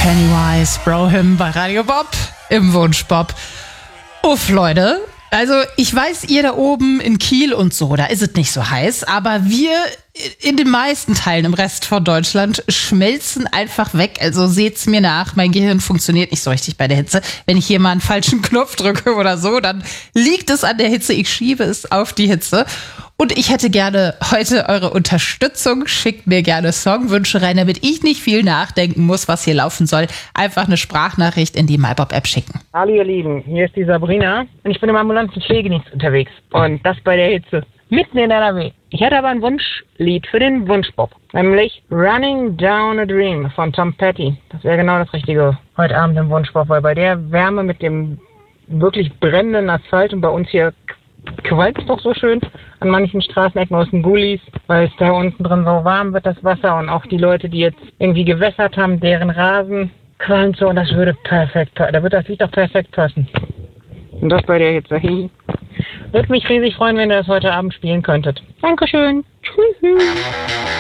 Pennywise, Brohim bei Radio Bob im Wunsch Bob. Uff, Leute. Also ich weiß, ihr da oben in Kiel und so, da ist es nicht so heiß, aber wir in den meisten Teilen im Rest von Deutschland schmelzen einfach weg. Also seht's mir nach, mein Gehirn funktioniert nicht so richtig bei der Hitze. Wenn ich hier mal einen falschen Knopf drücke oder so, dann liegt es an der Hitze. Ich schiebe es auf die Hitze. Und ich hätte gerne heute eure Unterstützung. Schickt mir gerne Songwünsche rein, damit ich nicht viel nachdenken muss, was hier laufen soll. Einfach eine Sprachnachricht in die MyBob-App schicken. Hallo ihr Lieben, hier ist die Sabrina und ich bin im ambulanten Pflegedienst unterwegs. Und das bei der Hitze. Mitten in NRW. Ich hätte aber ein Wunschlied für den Wunschbob. Nämlich Running Down a Dream von Tom Petty. Das wäre genau das Richtige heute Abend im Wunschbob, weil bei der Wärme mit dem wirklich brennenden Asphalt und bei uns hier qualmt es doch so schön an manchen Straßenecken aus den Gullis, weil es da unten drin so warm wird, das Wasser, und auch die Leute, die jetzt irgendwie gewässert haben, deren Rasen qualmt so, und das würde perfekt, da wird das Lied doch perfekt passen. Und das bei der Hitze. Würde mich riesig freuen, wenn ihr das heute Abend spielen könntet. Dankeschön. Tschüss.